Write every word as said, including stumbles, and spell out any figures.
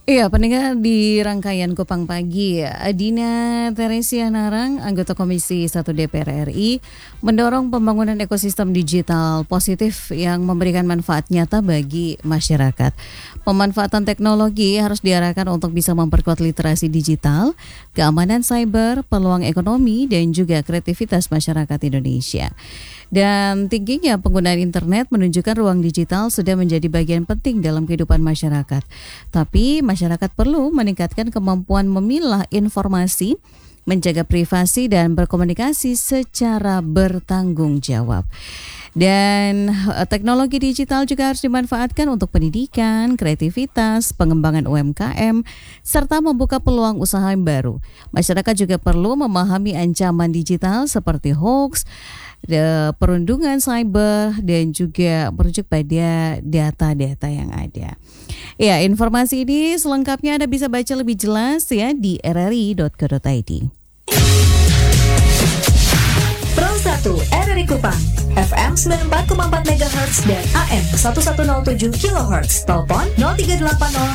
Iya, pendengar di rangkaian Kupang Pagi, Dina Teresia Narang, anggota Komisi satu D P R R I, mendorong pembangunan ekosistem digital positif yang memberikan manfaat nyata bagi masyarakat. Pemanfaatan teknologi harus diarahkan untuk bisa memperkuat literasi digital, keamanan cyber, peluang ekonomi, dan juga kreativitas masyarakat Indonesia. Dan tingginya penggunaan internet menunjukkan ruang digital sudah menjadi bagian penting dalam kehidupan masyarakat. Tapi masyarakat perlu meningkatkan kemampuan memilah informasi, menjaga privasi dan berkomunikasi secara bertanggung jawab. Dan eh, teknologi digital juga harus dimanfaatkan untuk pendidikan, kreativitas, pengembangan U M K M, serta membuka peluang usaha yang baru. Masyarakat juga perlu memahami ancaman digital seperti hoax, de, perundungan cyber, dan juga merujuk pada data-data yang ada. Ya, informasi ini selengkapnya Anda bisa baca lebih jelas ya di r r i dot co dot i d. Pro satu R R I Kupang, F M sembilan puluh empat koma empat megahertz dan A M seribu seratus tujuh kilohertz. Telepon nol tiga delapan nol